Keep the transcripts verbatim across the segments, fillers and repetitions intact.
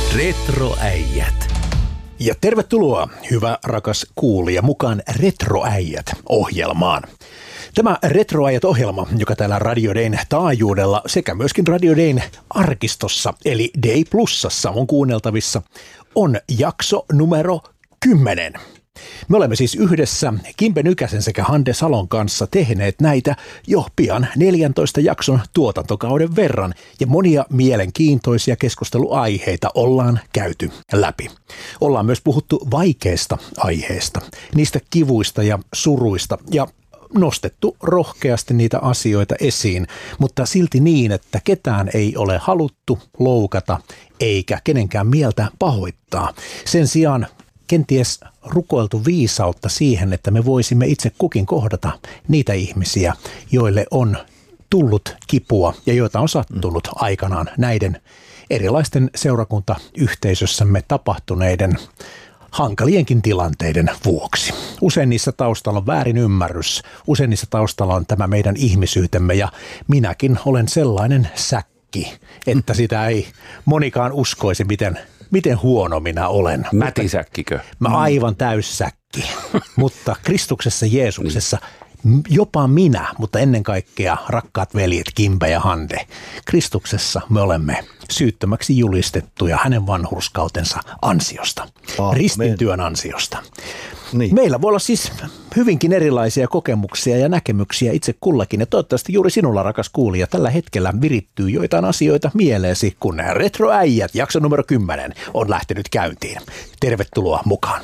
Retroäijät. Ja tervetuloa, hyvä rakas kuulija, mukaan Retroäijät-ohjelmaan. Tämä Retroäijät-ohjelma, joka täällä Radio Dayn taajuudella sekä myöskin Radio Dayn arkistossa, eli Day Plusassa on kuunneltavissa, on jakso numero kymmenen. Me olemme siis yhdessä Kimpe Nykäsen sekä Hande Salon kanssa tehneet näitä jo pian neljäntoista jakson tuotantokauden verran ja monia mielenkiintoisia keskusteluaiheita ollaan käyty läpi. Ollaan myös puhuttu vaikeista aiheista, niistä kivuista ja suruista ja nostettu rohkeasti niitä asioita esiin, mutta silti niin, että ketään ei ole haluttu loukata eikä kenenkään mieltä pahoittaa. Sen sijaan kenties rukoiltu viisautta siihen, että me voisimme itse kukin kohdata niitä ihmisiä, joille on tullut kipua ja joita on sattunut aikanaan näiden erilaisten seurakuntayhteisössämme tapahtuneiden hankalienkin tilanteiden vuoksi. Usein niissä taustalla on väärin ymmärrys, usein niissä taustalla on tämä meidän ihmisyytemme ja minäkin olen sellainen säkki, että sitä ei monikaan uskoisi, miten Miten huono minä olen. Mätisäkkikö? Mä aivan täyssäkki, mutta Kristuksessa Jeesuksessa jopa minä, mutta ennen kaikkea rakkaat veljet Kimpe ja Hande. Kristuksessa me olemme syyttömäksi julistettuja hänen vanhurskautensa ansiosta, oh, ristintyön ansiosta. Niin. Meillä voi olla siis hyvinkin erilaisia kokemuksia ja näkemyksiä itse kullakin. Ja toivottavasti juuri sinulla, rakas kuulija, tällä hetkellä virittyy joitain asioita mieleesi, kun Retroäijät jakso numero kymmenen on lähtenyt käyntiin. Tervetuloa mukaan.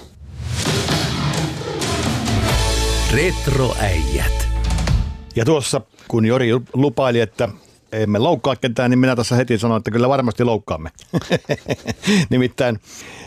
Retroäijät. Ja tuossa, kun Jori lupaili, että emme loukkaa ketään, niin minä tässä heti sanoin, että kyllä varmasti loukkaamme. Nimittäin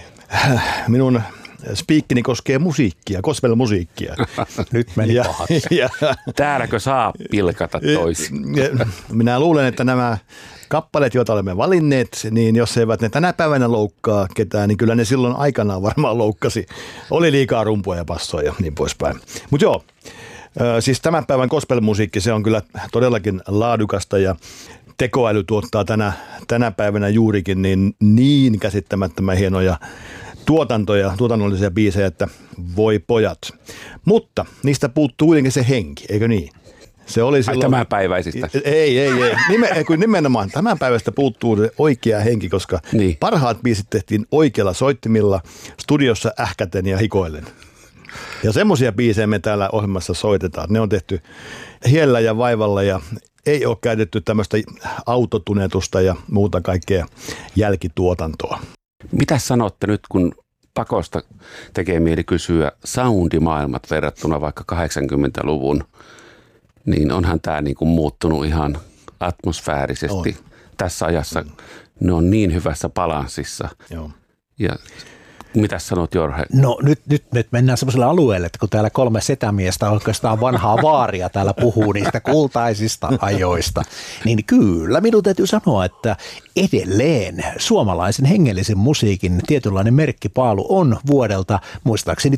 minun spiikkini koskee musiikkia, gospel-musiikkia. Nyt meni ja, pahaksi. Ja, Täälläkö saa pilkata toisin? Minä luulen, että nämä kappaleet, joita olemme valinneet, niin jos eivät ne tänä päivänä loukkaa ketään, niin kyllä ne silloin aikanaan varmaan loukkasi. Oli liikaa rumpua ja bassoa ja niin poispäin. Mutta joo, siis tämän päivän gospel-musiikki, se on kyllä todellakin laadukasta ja tekoäly tuottaa tänä, tänä päivänä juurikin niin, niin käsittämättömän hienoja tuotantoja, tuotannollisia biisejä, että voi pojat. Mutta niistä puuttuu kuitenkin se henki, eikö niin? Se oli silloin... Ai tämänpäiväisistä? Ei, ei, ei. Nime, kun nimenomaan tämän päivästä puuttuu se oikea henki, koska niin. Parhaat biisit tehtiin oikealla soittimilla, studiossa ähkäten ja hikoillen. Ja semmoisia biisejä me täällä ohjelmassa soitetaan. Ne on tehty hiellä ja vaivalla ja ei ole käytetty tämmöistä autotunetusta ja muuta kaikkea jälkituotantoa. Mitä sanotte nyt, kun pakosta tekee mieli kysyä soundimaailmat verrattuna vaikka kahdeksankymmentäluvun, niin onhan tämä niin kuin muuttunut ihan atmosfäärisesti. On. Tässä ajassa ne on niin hyvässä balanssissa. Joo. Ja mitä sanot, Jorge? No nyt, nyt, nyt mennään semmoiselle alueelle, että kun täällä kolme setämiestä oikeastaan vanhaa vaaria täällä puhuu niistä kultaisista ajoista, niin kyllä minun täytyy sanoa, että edelleen suomalaisen hengellisen musiikin tietynlainen merkkipaalu on vuodelta muistaakseni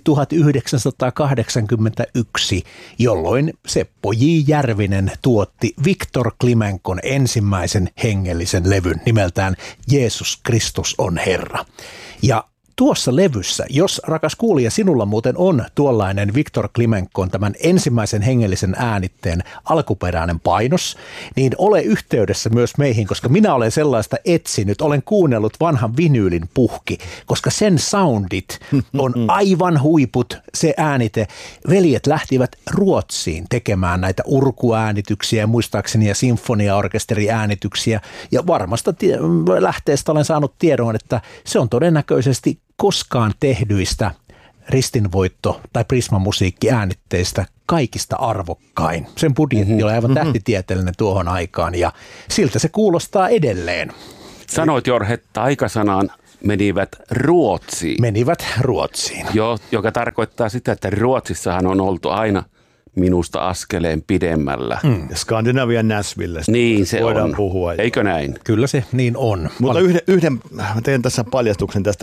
tuhatyhdeksänsataakahdeksankymmentäyksi, jolloin Seppo J. Järvinen tuotti Viktor Klimenkon ensimmäisen hengellisen levyn nimeltään Jeesus Kristus on Herra. Ja tuossa levyssä, jos rakas kuulija sinulla muuten on tuollainen Viktor Klimenkon tämän ensimmäisen hengellisen äänitteen alkuperäinen painos, niin ole yhteydessä myös meihin, koska minä olen sellaista etsinyt, olen kuunnellut vanhan vinyylin puhki, koska sen soundit on aivan huiput, se äänite. Veljet lähtivät Ruotsiin tekemään näitä urkuäänityksiä, muistaakseni ja sinfoniaorkesteriäänityksiä, ja varmasta tie- lähteestä olen saanut tiedon, että se on todennäköisesti koskaan tehdyistä ristinvoitto- tai prismamusiikkiäänitteistä kaikista arvokkain. Sen budjetti mm-hmm. oli aivan tähtitieteellinen tuohon aikaan ja siltä se kuulostaa edelleen. Sanoit, Jorge, että taikasanaan menivät Ruotsiin. Menivät Ruotsiin. Joo, joka tarkoittaa sitä, että Ruotsissahan on oltu aina minusta askeleen pidemmällä. Mm. Skandinavian Nashville. Niin se voidaan on. puhua. Eikö näin? Kyllä se niin on. Mutta yhden, yhden, mä teen tässä paljastuksen tästä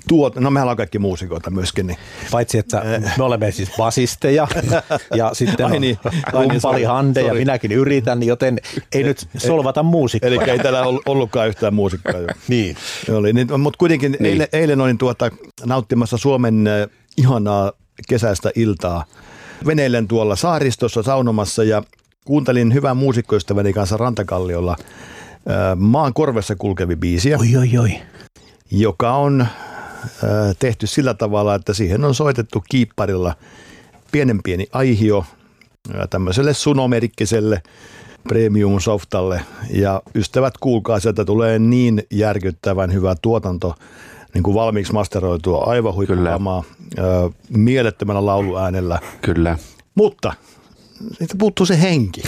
tuot, no mehän ollaan kaikki muusikoita myöskin. Niin. Paitsi, että me olemme siis basisteja ja sitten on niin, rumpali Hande ja minäkin yritän, joten ei nyt solvata muusikkoja. Eli ei täällä ollutkaan yhtään muusikkoa. Niin. Oli, niin, mutta kuitenkin niin. eilen, eilen olin tuota, nauttimassa Suomen äh, ihanaa kesäistä iltaa. Veneillen tuolla saaristossa saunomassa ja kuuntelin hyvän muusikkoystäväni kanssa Rantakalliolla äh, Maan korvessa kulkevi biisiä, Oi, oi, oi. joka on äh, tehty sillä tavalla, että siihen on soitettu kiipparilla pienen pieni aihio äh, tämmöiselle sunomerkkiselle premium softalle. Ja ystävät, kuulkaa, sieltä tulee niin järkyttävän hyvä tuotanto, niin kuin valmiiksi masteroitua, aivan huippaamaa, äh, mielettömällä lauluäänellä. Kyllä. Mutta siitä puuttuu se henki.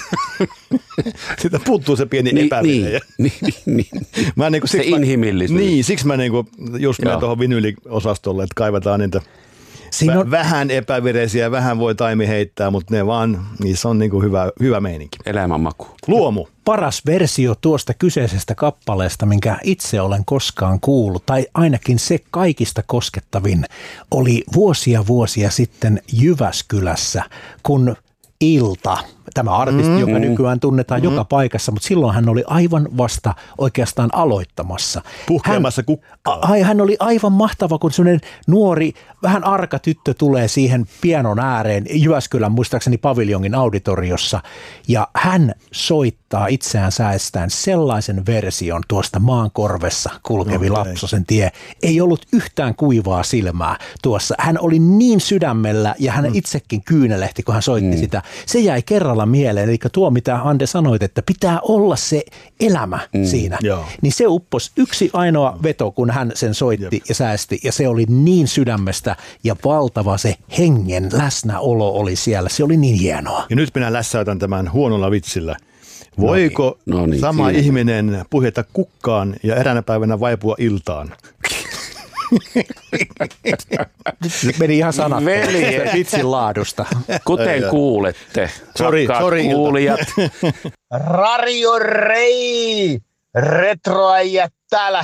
Siitä puuttuu se pieni Niin, epävirhe. niin, niin, niin. Mä niin kuin, Se siksi mä, inhimillisyys. Niin, siksi mä niin kuin just menen Joo. tuohon vinyliosastolle, että kaivetaan niitä Siinä vä- on, vähän epävireisiä, vähän voi taimi heittää, mutta ne vaan, niissä on niin kuin hyvä, hyvä meininki. Elämänmaku. Luomu. paras versio tuosta kyseisestä kappaleesta, minkä itse olen koskaan kuullut, tai ainakin se kaikista koskettavin, oli vuosia vuosia sitten Jyväskylässä, kun Ilta, tämä artisti, mm, joka mm, nykyään tunnetaan mm. joka paikassa, mutta silloin hän oli aivan vasta oikeastaan aloittamassa. Puhkeamassa kukkaa. Ai, hän oli aivan mahtava, kun sellainen nuori, vähän arka tyttö tulee siihen pianon ääreen Jyväskylän muistaakseni paviljongin auditoriossa, ja hän soittaa itseään säestään sellaisen version tuosta Maan korvessa kulkevi Okay. Lapsosen tie. Ei ollut yhtään kuivaa silmää tuossa. Hän oli niin sydämellä ja hän mm. itsekin kyynelehti, kun hän soitti mm. sitä. Se jäi kerralla mieleen, eli tuo mitä Hande sanoit, että pitää olla se elämä mm. siinä. Joo. Niin se uppos yksi ainoa veto, kun hän sen soitti Jep. ja säästi, ja se oli niin sydämestä ja valtava se hengen läsnäolo oli siellä. Se oli niin hienoa. Ja nyt minä lässäytän tämän huonolla vitsillä. Voiko no niin, sama siinä. ihminen puhjeta kukkaan ja eräänä päivänä vaipua iltaan? Nyt meni ihan sanat Veli. vitsin laadusta. Kuten kuulette, Sori, rakkaat sori, Ilta. kuulijat, Radio Rei! Retroäijät täällä,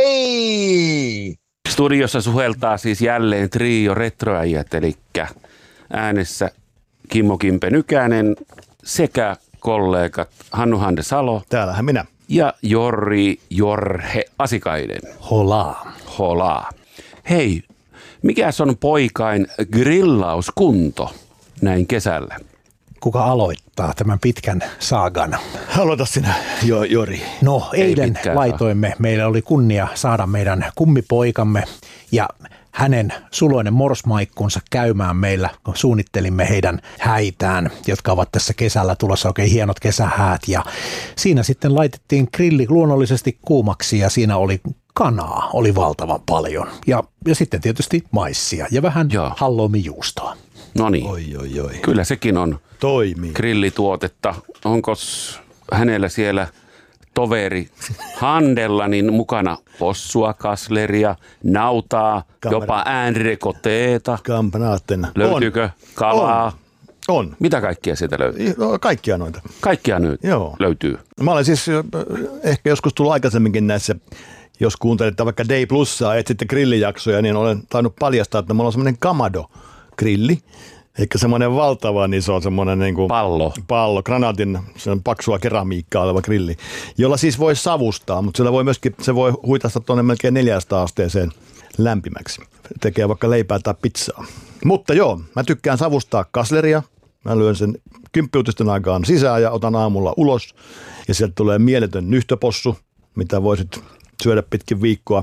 hei! studiossa suheltaa siis jälleen trio retroäijät, eli äänessä Kimmo Kimpe Nykänen sekä kollegat Hannu Hande Salo Täällähän minä. ja Jorri Jorhe Asikainen. Holaa. Holaa. Hei, mikäs on poikain grillauskunto näin kesällä? Kuka aloittaa tämän pitkän saagan? Aloita sinä, jo, Jori. No, Ei eilen pitkään laitoimme, meillä oli kunnia saada meidän kummipoikamme ja hänen suloinen morsmaikkunsa käymään meillä, kun suunnittelimme heidän häitään, jotka ovat tässä kesällä tulossa oikein hienot kesähäät. Ja siinä sitten laitettiin grilli luonnollisesti kuumaksi ja siinä oli kanaa, oli valtavan paljon. Ja, ja sitten tietysti maissia ja vähän Joo. halloumijuustoa. No niin, Oi, oi, oi. kyllä sekin on Toimii. grillituotetta. Onko hänellä siellä toveri Handella niin mukana possua, kasleria, nautaa, Kamera. jopa äänrekoteeta? Kampanaatten. Löytyykö kalaa? On. On. Mitä kaikkia sieltä löytyy? No, kaikkia noita. Kaikkia nyt Joo. löytyy. Mä olen siis ö, ehkä joskus tullut aikaisemminkin näissä, jos kuuntelette vaikka Day Plussaa, et sitten grillijaksoja, niin olen tainnut paljastaa, että mulla on semmoinen Kamado-grilli. Eli semmoinen valtavan iso semmoinen niin kuin Pallo. pallo, granaatin paksua keramiikkaa oleva grilli, jolla siis voi savustaa, mutta sillä voi myöskin, se voi huitasta tuonne melkein neljäsataa asteeseen lämpimäksi. Tekee vaikka leipää tai pizzaa. Mutta joo, mä tykkään savustaa kasleria. Mä lyön sen kymppiutisten aikaan sisään ja otan aamulla ulos. Ja sieltä tulee mieletön nyhtöpossu, mitä voisit syödä pitkin viikkoa.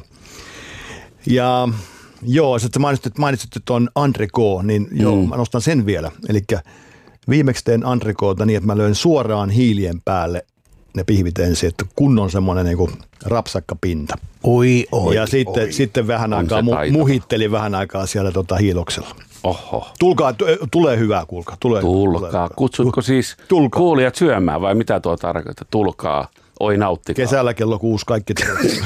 Ja joo, sitten mainitsit, mainitsit tuon entrecôte, niin joo, mm. mä nostan sen vielä. Eli viimeksi teen entrecôteta niin, että mä löin suoraan hiilien päälle ne pihvit ensin, että kunnon semmoinen niin kuin rapsakka pinta. Oi, oi, ja sitten, oi. sitten vähän On aikaa se mu- taitava. muhittelin vähän aikaa siellä tota hiiloksella. Oho. Tulkaa, t- tulee hyvää, kuulkaa. Tulee, Tulkaa. Tulee Kutsutko siis Tulkaa. kuulijat syömään vai mitä tuo tarkoittaa? Tulkaa. Oi nauttikaa. Kesällä kello kuusi kaikki tervetuloa.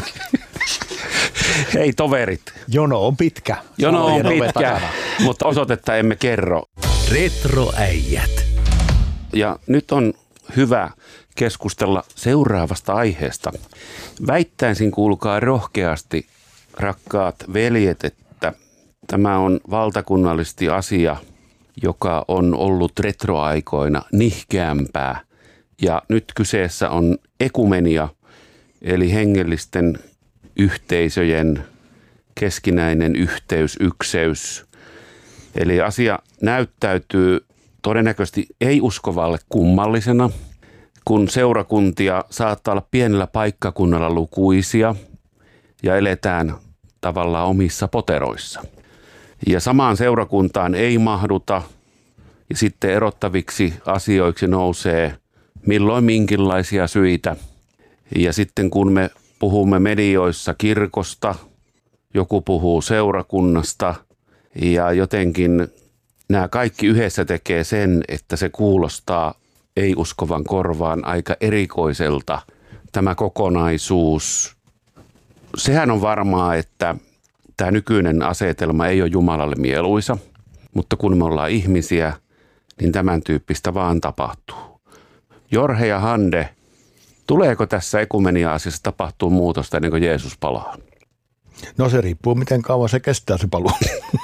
Hei toverit. Jono on pitkä. Jono on Salojen oven pitkä, takana. mutta osoitetta emme kerro. Retroäijät. Ja nyt on hyvä keskustella seuraavasta aiheesta. Väittäisin, kuulkaa rohkeasti, rakkaat veljet, että tämä on valtakunnallisesti asia, joka on ollut retroaikoina nihkeämpää. Ja nyt kyseessä on ekumenia, eli hengellisten yhteisöjen keskinäinen yhteys, ykseys. Eli asia näyttäytyy todennäköisesti ei-uskovalle kummallisena, kun seurakuntia saattaa olla pienellä paikkakunnalla lukuisia ja eletään tavallaan omissa poteroissa. Ja samaan seurakuntaan ei mahduta ja sitten erottaviksi asioiksi nousee milloin minkinlaisia syitä. Ja sitten kun me puhumme medioissa kirkosta, joku puhuu seurakunnasta ja jotenkin nämä kaikki yhdessä tekee sen, että se kuulostaa ei-uskovan korvaan aika erikoiselta tämä kokonaisuus. Sehän on varmaa, että tämä nykyinen asetelma ei ole Jumalalle mieluisa, mutta kun me ollaan ihmisiä, niin tämän tyyppistä vaan tapahtuu. Jorhe ja Hande, tuleeko tässä ekumenia-asiassa tapahtuu muutosta ennen kuin Jeesus palaa? No se riippuu, miten kauan se kestää se paluu.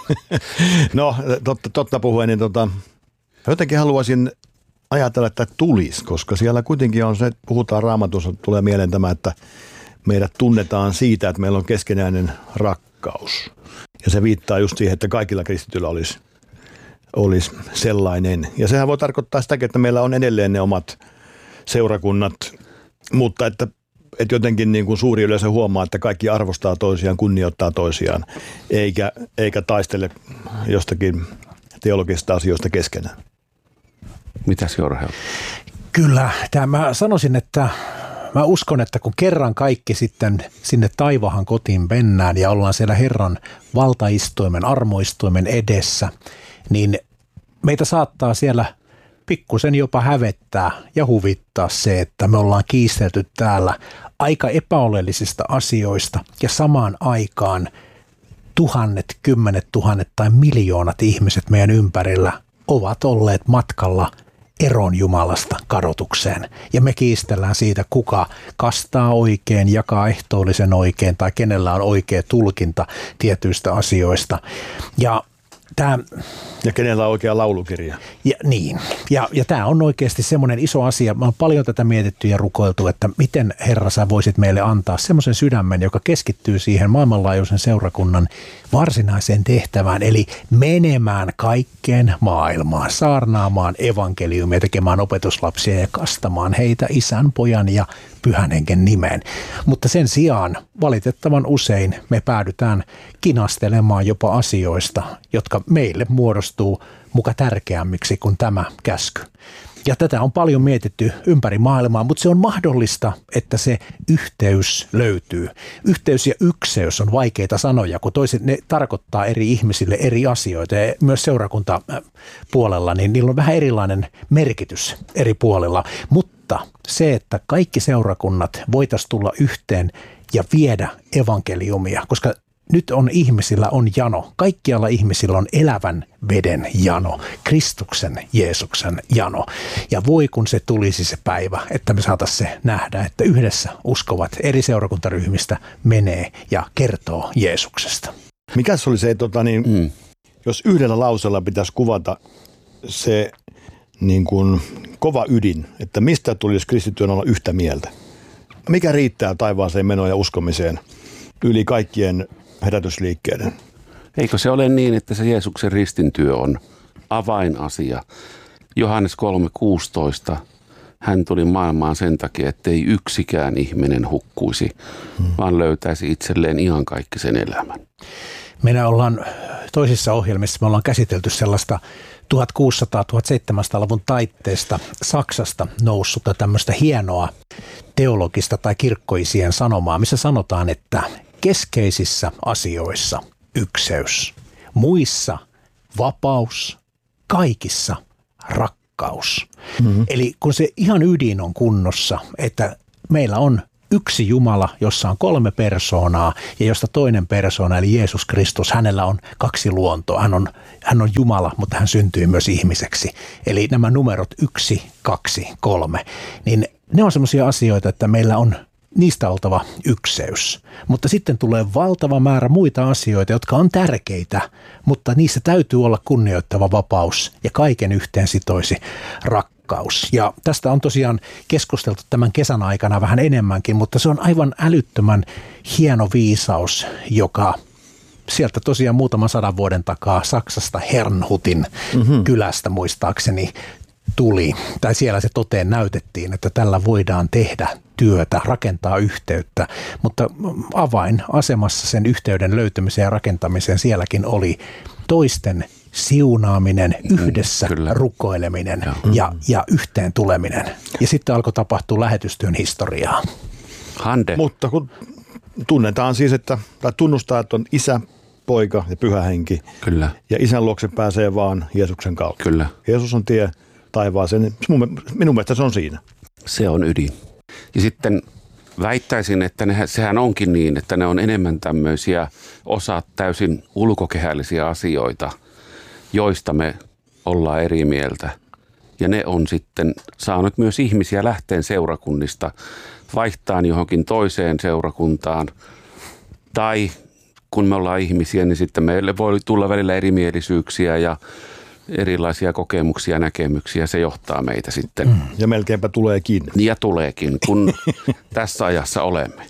No totta, totta puhuen, niin tota, jotenkin haluaisin ajatella, että tulisi, koska siellä kuitenkin on se, puhutaan Raamatussa, tulee mieleen tämä, että meidät tunnetaan siitä, että meillä on keskenäinen rakkaus. Ja se viittaa just siihen, että kaikilla kristityillä olisi, olisi sellainen. Ja sehän voi tarkoittaa sitäkin, että meillä on edelleen ne omat seurakunnat, mutta että, että jotenkin niin kuin suuri yleisö huomaa, että kaikki arvostaa toisiaan, kunnioittaa toisiaan, eikä, eikä taistele jostakin teologisista asioista keskenään. Mitäs Jorhe? Kyllä, tämä, mä sanoisin, että mä uskon, että kun kerran kaikki sitten sinne taivahan kotiin mennään ja ollaan siellä Herran valtaistuimen, armoistuimen edessä, niin meitä saattaa siellä pikkusen jopa hävettää ja huvittaa se, että me ollaan kiistelty täällä aika epäoleellisista asioista ja samaan aikaan tuhannet, kymmenet tuhannet tai miljoonat ihmiset meidän ympärillä ovat olleet matkalla eron Jumalasta kadotukseen. Ja me kiistellään siitä, kuka kastaa oikein, jakaa ehtoollisen oikein tai kenellä on oikea tulkinta tietyistä asioista. Ja Tämä, ja kenellä on oikea laulukirja. Ja, niin. Ja, ja tämä on oikeasti semmoinen iso asia. Mä oon paljon tätä mietitty ja rukoiltu, että miten Herra sä voisit meille antaa semmoisen sydämen, joka keskittyy siihen maailmanlaajuisen seurakunnan varsinaiseen tehtävään, eli menemään kaikkeen maailmaan, saarnaamaan evankeliumia, tekemään opetuslapsia ja kastamaan heitä Isän, Pojan ja Pyhän Hengen nimeen. Mutta sen sijaan valitettavan usein me päädytään kinastelemaan jopa asioista, jotka meille muodostuu muka tärkeämmiksi kuin tämä käsky. Ja tätä on paljon mietitty ympäri maailmaa, mutta se on mahdollista, että se yhteys löytyy. Yhteys ja ykseys on vaikeita sanoja, kun toiset ne tarkoittaa eri ihmisille eri asioita. Ja myös seurakuntapuolella, niin niillä on vähän erilainen merkitys eri puolilla. Mutta se, että kaikki seurakunnat voitaisiin tulla yhteen ja viedä evankeliumia, koska nyt on ihmisillä on jano. Kaikkialla ihmisillä on elävän veden jano, Kristuksen, Jeesuksen jano. Ja voi kun se tulisi se päivä, että me saataisiin se nähdä, että yhdessä uskovat eri seurakuntaryhmistä menee ja kertoo Jeesuksesta. Mikäs oli se, tota niin, mm. jos yhdellä lauseella pitäisi kuvata se niin kuin kova ydin, että mistä tulisi kristittyön olla yhtä mieltä? Mikä riittää taivaaseen menoon ja uskomiseen yli kaikkien herätysliikkeiden? Eikö se ole niin, että se Jeesuksen ristintyö on avainasia? Johannes kolme kuusitoista, hän tuli maailmaan sen takia, ettei yksikään ihminen hukkuisi, hmm. vaan löytäisi itselleen iankaikkisen elämän. Meillä ollaan toisissa ohjelmissa, me ollaan käsitelty sellaista tuhatkuusisataa-tuhatseitsemänsataa-luvun taitteesta Saksasta noussutta tämmöistä hienoa teologista tai kirkkoisien sanomaa, missä sanotaan, että keskeisissä asioissa ykseys, muissa vapaus, kaikissa rakkaus. Mm-hmm. Eli kun se ihan ydin on kunnossa, että meillä on yksi Jumala, jossa on kolme persoonaa ja josta toinen persoona, eli Jeesus Kristus, hänellä on kaksi luontoa. Hän on, hän on Jumala, mutta hän syntyi myös ihmiseksi. Eli nämä numerot yksi, kaksi, kolme, niin ne on semmoisia asioita, että meillä on niistä oltava ykseys. Mutta sitten tulee valtava määrä muita asioita, jotka on tärkeitä, mutta niissä täytyy olla kunnioittava vapaus ja kaiken yhteen sitoisi rakkaus. Ja tästä on tosiaan keskusteltu tämän kesän aikana vähän enemmänkin, mutta se on aivan älyttömän hieno viisaus, joka sieltä tosiaan muutaman sadan vuoden takaa Saksasta Herrnhutin mm-hmm. kylästä muistaakseni tuli, tai siellä se toteen näytettiin, että tällä voidaan tehdä työtä, rakentaa yhteyttä, mutta avainasemassa sen yhteyden löytämiseen ja rakentamiseen sielläkin oli toisten siunaaminen, yhdessä mm, rukoileminen ja, ja yhteen tuleminen. Ja sitten alkoi tapahtua lähetystyön historiaa. Hande. Mutta kun tunnetaan siis, että, tai tunnustaa, että on Isä, Poika ja Pyhä Henki. Kyllä. Ja Isän luokse pääsee vaan Jeesuksen kautta. Kyllä. Jeesus on tie taivaaseen. Minun mielestä se on siinä. Se on ydin. Ja sitten väittäisin, että ne, sehän onkin niin, että ne on enemmän tämmöisiä osat täysin ulkokehällisiä asioita, joista me ollaan eri mieltä. Ja ne on sitten saanut myös ihmisiä lähteen seurakunnista, vaihtaan johonkin toiseen seurakuntaan. Tai kun me ollaan ihmisiä, niin sitten meille voi tulla välillä erimielisyyksiä ja erilaisia kokemuksia ja näkemyksiä. Se johtaa meitä sitten. Mm. Ja melkeinpä tuleekin. Ja tuleekin, kun tässä ajassa olemme.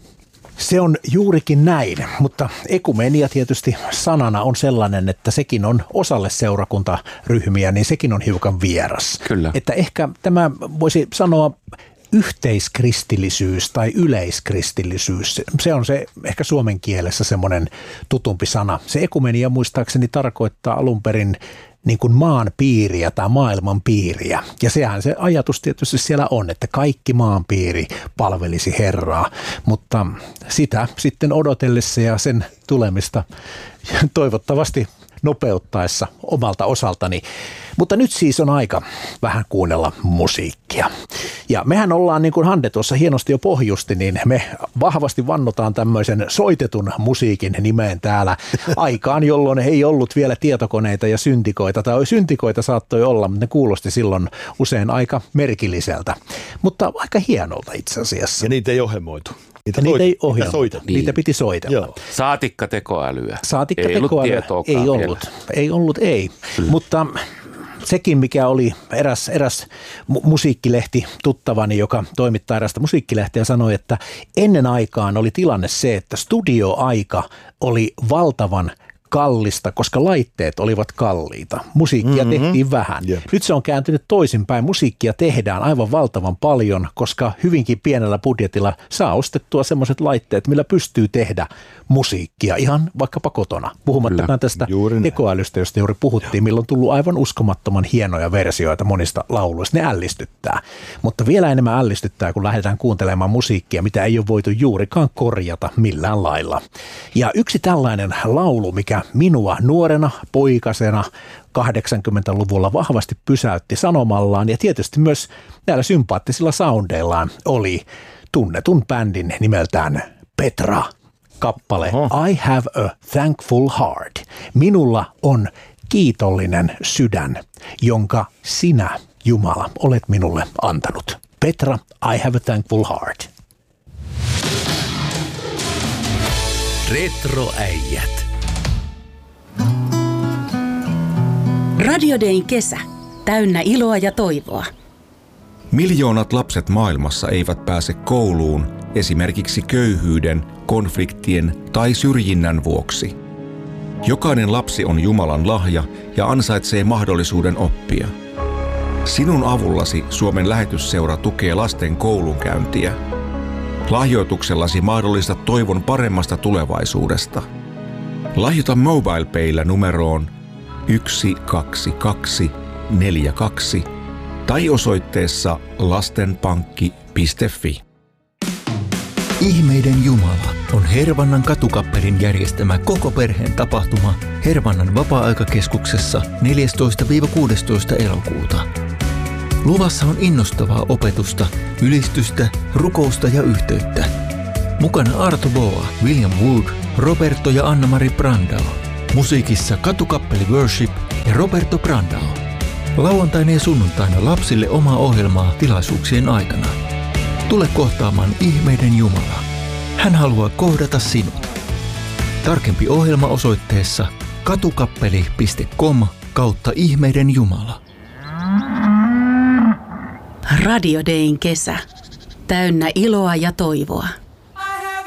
Se on juurikin näin, mutta ekumenia tietysti sanana on sellainen, että sekin on osalle seurakuntaryhmiä, niin sekin on hiukan vieras. Kyllä. Että ehkä tämä voisi sanoa yhteiskristillisyys tai yleiskristillisyys, se on se ehkä suomen kielessä semmoinen tutumpi sana. Se ekumenia muistaakseni tarkoittaa alun perin niin kuin maan piiriä tai maailman piiriä. Ja sehän se ajatus tietysti siellä on, että kaikki maan piiri palvelisi Herraa, mutta sitä sitten odotellessa ja sen tulemista toivottavasti nopeuttaessa omalta osaltani. Mutta nyt siis on aika vähän kuunnella musiikkia. Ja mehän ollaan, niin kuin Hande tuossa hienosti jo pohjusti, niin me vahvasti vannotaan tämmöisen soitetun musiikin nimeen täällä aikaan, jolloin ei ollut vielä tietokoneita ja syntikoita. Tai syntikoita saattoi olla, mutta ne kuulosti silloin usein aika merkilliseltä. Mutta aika hienolta itse asiassa. Ja niitä ei ohjelmoitu. Niitä, niitä toit, ei ohjelmoitu. Niitä, niin. niitä piti soitella. Joo. Saatikka tekoälyä. Saatikka ei tekoälyä. Ollut ei ollut. Vielä. Ei ollut, ei. Kyllä. Mutta sekin, mikä oli eräs, eräs mu- musiikkilehti tuttavani, joka toimittaa erästä musiikkilehteä, sanoi, että ennen aikaan oli tilanne se, että studioaika oli valtavan kallista, koska laitteet olivat kalliita. Musiikkia mm-hmm. tehtiin vähän. Jep. Nyt se on kääntynyt toisinpäin. Musiikkia tehdään aivan valtavan paljon, koska hyvinkin pienellä budjetilla saa ostettua semmoiset laitteet, millä pystyy tehdä musiikkia ihan vaikkapa kotona. Puhumattakaan tästä tekoälystä, josta juuri puhuttiin, milloin on tullut aivan uskomattoman hienoja versioita monista lauluista. Ne ällistyttää. Mutta vielä enemmän ällistyttää, kun lähdetään kuuntelemaan musiikkia, mitä ei ole voitu juurikaan korjata millään lailla. Ja yksi tällainen laulu, mikä minua nuorena poikasena kahdeksankymmentäluvulla vahvasti pysäytti sanomallaan ja tietysti myös näillä sympaattisilla soundeillaan oli tunnetun bändin nimeltään Petra kappale Oho. I have a thankful heart. Minulla on kiitollinen sydän, jonka sinä, Jumala, olet minulle antanut. Petra, I have a thankful heart. Retroäijät. Radio Dayn kesä. Täynnä iloa ja toivoa. Miljoonat lapset maailmassa eivät pääse kouluun esimerkiksi köyhyyden, konfliktien tai syrjinnän vuoksi. Jokainen lapsi on Jumalan lahja ja ansaitsee mahdollisuuden oppia. Sinun avullasi Suomen lähetysseura tukee lasten koulunkäyntiä. Lahjoituksellasi mahdollistat toivon paremmasta tulevaisuudesta. Lahjoita MobilePayllä numeroon yksi kaksi kaksi neljä kaksi tai osoitteessa lastenpankki piste fi. Ihmeiden Jumala on Hervannan katukappelin järjestämä koko perheen tapahtuma Hervannan vapaa-aikakeskuksessa neljästoista kuudestoista elokuuta. Luvassa on innostavaa opetusta, ylistystä, rukousta ja yhteyttä. Mukana Arto Boa, William Wood, Roberto ja Anna-Mari Brandao. Musiikissa Katukappeli Worship ja Roberto Brandao. Lauantaina ja sunnuntaina lapsille omaa ohjelmaa tilaisuuksien aikana. Tule kohtaamaan ihmeiden Jumala. Hän haluaa kohdata sinut. Tarkempi ohjelma osoitteessa katukappeli piste com kautta ihmeiden Jumala. Radio Dayn kesä. Täynnä iloa ja toivoa.